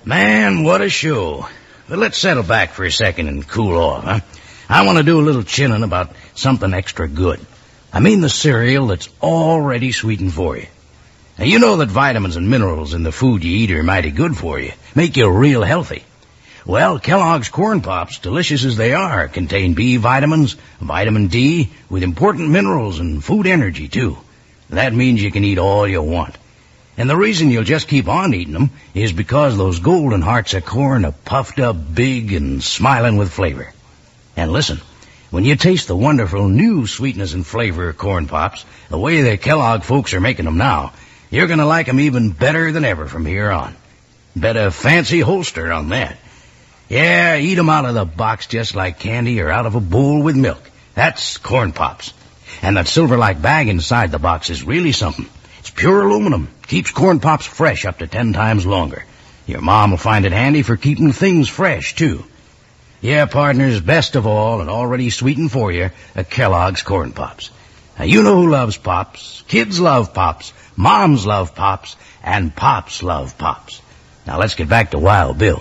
Man, what a show. But let's settle back for a second and cool off, huh? I want to do a little chinning about something extra good. I mean the cereal that's already sweetened for you. Now, you know that vitamins and minerals in the food you eat are mighty good for you, make you real healthy. Well, Kellogg's Corn Pops, delicious as they are, contain B vitamins, vitamin D, with important minerals and food energy, too. That means you can eat all you want. And the reason you'll just keep on eating them is because those golden hearts of corn are puffed up big and smiling with flavor. And listen, when you taste the wonderful new sweetness and flavor of Corn Pops, the way the Kellogg folks are making them now, you're going to like them even better than ever from here on. Bet a fancy holster on that. Yeah, eat them out of the box just like candy or out of a bowl with milk. That's Corn Pops. And that silver-like bag inside the box is really something. It's pure aluminum. Keeps Corn Pops fresh up to 10 times longer. Your mom will find it handy for keeping things fresh, too. Yeah, partners, best of all, and already sweetened for you, a Kellogg's Corn Pops. Now, you know who loves Pops. Kids love Pops. Moms love Pops. And Pops love Pops. Now, let's get back to Wild Bill.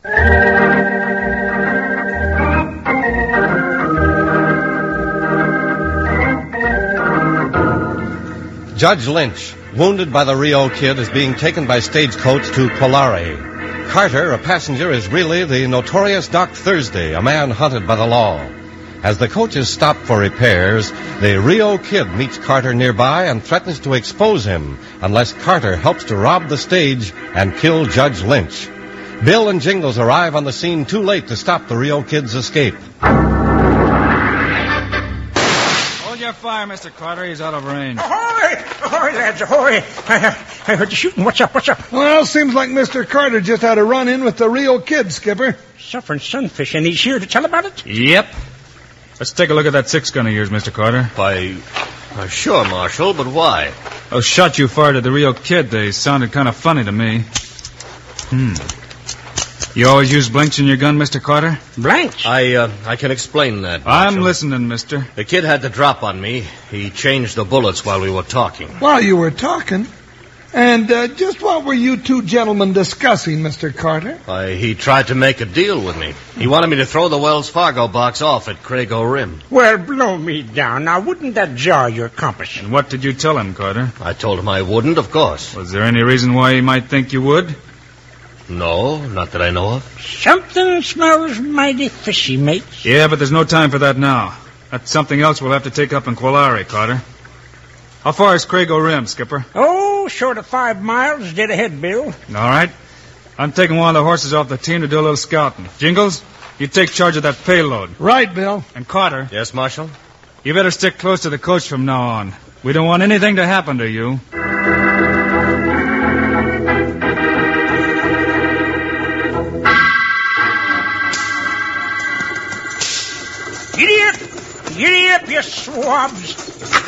Judge Lynch, wounded by the Rio Kid, is being taken by stagecoach to Polare. Carter, a passenger, is really the notorious Doc Thursday, a man hunted by the law. As the coach is stopped for repairs, the Rio Kid meets Carter nearby and threatens to expose him unless Carter helps to rob the stage and kill Judge Lynch. Bill and Jingles arrive on the scene too late to stop the Rio Kid's escape. Hold your fire, Mr. Carter. He's out of range. Ahoy! Ahoy, lads, ahoy! I heard you shooting. What's up? Well, seems like Mr. Carter just had a run-in with the Rio Kid, Skipper. Suffering sunfish, and he's here to tell about it? Yep. Let's take a look at that 6-gun of yours, Mr. Carter. Why, sure, Marshal, but why? Those shots you fired at the Rio Kid, they sounded kind of funny to me. You always use blanks in your gun, Mr. Carter? Blanks? I can explain that, Marshal. I'm listening, mister. The kid had the drop on me. He changed the bullets while we were talking. While you were talking? And just what were you two gentlemen discussing, Mr. Carter? Why, he tried to make a deal with me. He wanted me to throw the Wells Fargo box off at Crago Rim. Well, blow me down. Now, wouldn't that jar your compass? And what did you tell him, Carter? I told him I wouldn't, of course. Was there any reason why he might think you would? No, not that I know of. Something smells mighty fishy, mate. Yeah, but there's no time for that now. That's something else we'll have to take up in Quillare, Carter. How far is Crago Rim, Skipper? Oh, short of 5 miles, dead ahead, Bill. All right. I'm taking one of the horses off the team to do a little scouting. Jingles, you take charge of that payload. Right, Bill. And Carter. Yes, Marshal? You better stick close to the coach from now on. We don't want anything to happen to you. Giddy up, you swabs.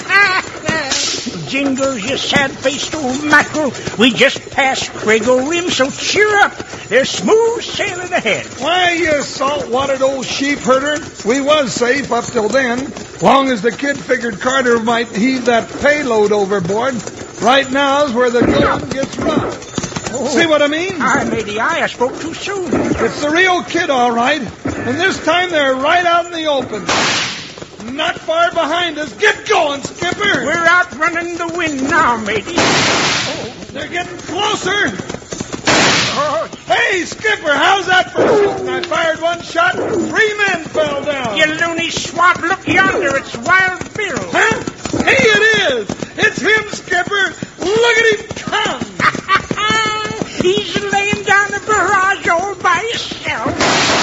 Jingles, you sad-faced old mackerel. We just passed Crago Rim, so cheer up. They're smooth sailing ahead. Why, you salt-watered old sheep herder, we was safe up till then. Long as the kid figured Carter might heave that payload overboard. Right now's where the going gets rough. Oh. See what I mean? Maybe I spoke too soon. It's the Rio Kid, all right. And this time they're right out in the open. Not far behind us. Get going, Skipper. We're outrunning the wind now, matey. Oh, they're getting closer. Oh. Hey, Skipper, how's that for shooting? I fired one shot and 3 men fell down. You loony swab, look yonder. It's Wild Bill. Huh? Hey, it is. It's him, Skipper. Look at him come. He's laying down a barrage all by himself.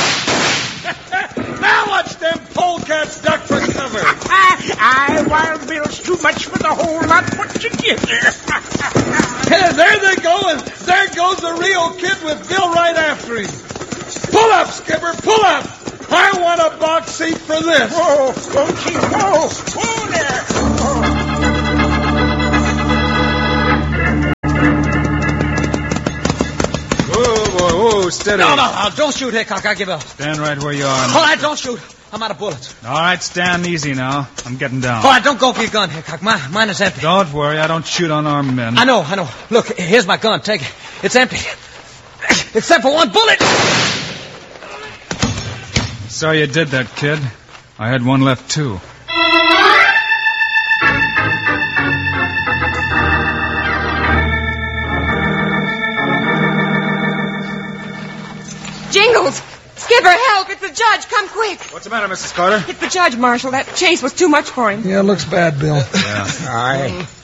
Now watch them polecats duck for cover. Wild Bill's too much for the whole lot put together. There they go, and there goes the Rio Kid with Bill right after him. Pull up, Skipper, pull up. I want a box seat for this. Whoa, Coachy, whoa there. Whoa, steady. No, don't shoot, Hickok. I give up. Stand right where you are. All right, don't shoot. I'm out of bullets. All right, stand easy now. I'm getting down. All right, don't go for your gun, Hickok. Mine is empty. Don't worry, I don't shoot unarmed men. I know. Look, here's my gun. Take it. It's empty. except for one bullet. Sorry you did that, kid. I had one left, too. Jingles! Skipper, help! It's the judge! Come quick! What's the matter, Mrs. Carter? It's the judge, Marshal. That chase was too much for him. Yeah, looks bad, Bill. Yeah. Aye.